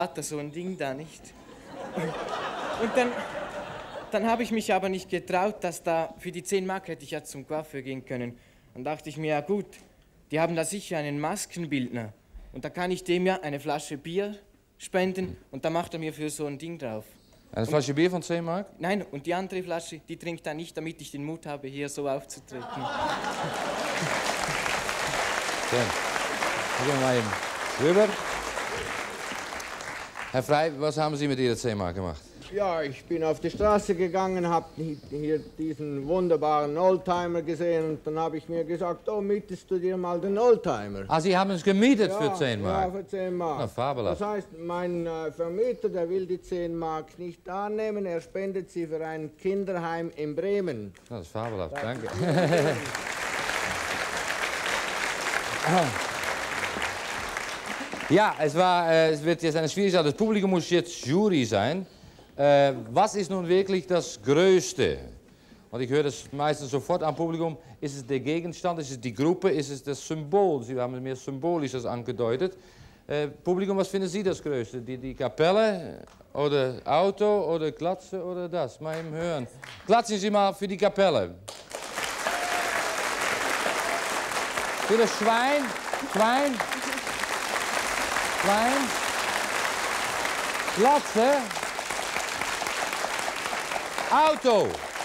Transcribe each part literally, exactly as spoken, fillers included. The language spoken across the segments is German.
Vater so ein Ding da, nicht? Und dann, dann habe ich mich aber nicht getraut, dass da für die zehn Mark hätte ich ja zum Coiffeur gehen können. Dann dachte ich mir, ja gut, die haben da sicher einen Maskenbildner. Und da kann ich dem ja eine Flasche Bier spenden und da macht er mir für so ein Ding drauf. Eine Flasche Bier von zehn Mark? Nein, und die andere Flasche, die trinkt er nicht, damit ich den Mut habe, hier so aufzutreten. Schön. Gehen wir mal eben rüber. Herr Frey, was haben Sie mit Ihrer zehn Mark gemacht? Ja, ich bin auf die Straße gegangen, habe hier diesen wunderbaren Oldtimer gesehen und dann habe ich mir gesagt, oh, mietest du dir mal den Oldtimer? Ah, Sie haben es gemietet ja, für zehn Mark? Ja, für zehn Mark. Na, fabelhaft. Das heißt, mein äh, Vermieter, der will die zehn Mark nicht annehmen, er spendet sie für ein Kinderheim in Bremen. Das ist fabelhaft, danke. Ja, es, war, äh, es wird jetzt eine schwierige Sache. Das Publikum muss jetzt Jury sein. Äh, was ist nun wirklich das Größte? Und ich höre das meistens sofort am Publikum. Ist es der Gegenstand, ist es die Gruppe, ist es das Symbol? Sie haben mehr symbolisch das angedeutet. Äh, Publikum, was finden Sie das Größte? Die, die Kapelle oder Auto oder Glatze oder das? Mal eben hören. Klatschen Sie mal für die Kapelle. Für das Schwein, Schwein, Schwein, Glatze, Auto.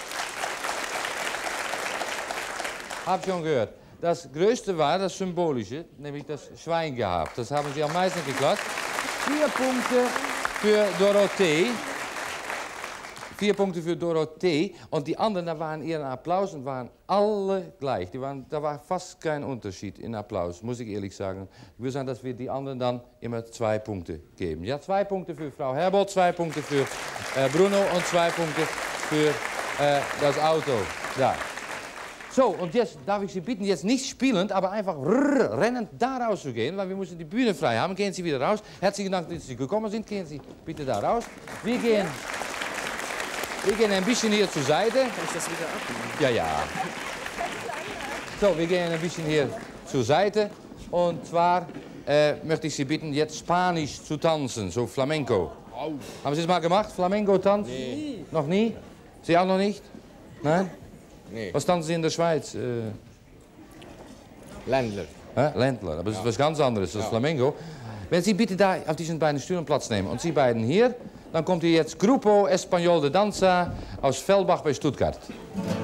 Hab schon gehört. Das Größte war das Symbolische, nämlich das Schwein gehabt. Das haben Sie am meisten geklatscht. Vier Punkte für Dorothee. Vier Punkte für Dorothee. Und die anderen, da waren ihren Applausen waren alle gleich. Die waren, da war fast kein Unterschied in Applaus, muss ich ehrlich sagen. Ich würde sagen, dass wir die anderen dann immer zwei Punkte geben. Ja, zwei Punkte für Frau Herbold, zwei Punkte für äh, Bruno und zwei Punkte für äh, das Auto. Ja. So, und jetzt darf ich Sie bitten, jetzt nicht spielend, aber einfach rrr, rennend da rauszugehen, weil wir müssen die Bühne frei haben. Gehen Sie wieder raus. Herzlichen Dank, dass Sie gekommen sind. Gehen Sie bitte da raus. Wir gehen, wir gehen ein bisschen hier zur Seite. Kann ich das wieder abnehmen? Ja, ja. So, wir gehen ein bisschen hier zur Seite. Und zwar äh, möchte ich Sie bitten, jetzt Spanisch zu tanzen, so Flamenco. Haben Sie es mal gemacht, Flamenco-Tanz? Nee. Noch nie? Sie auch noch nicht? Nein? Nee. Was tanzen Sie in der Schweiz? Äh, Ländler. Hä? Ländler, aber das Ja. ist was ganz anderes, das ist Ja. Flamenco. Wenn Sie bitte da auf diesen beiden Stühlen Platz nehmen und Sie beiden hier, dann kommt hier jetzt Grupo Español de Danza aus Fellbach bei Stuttgart.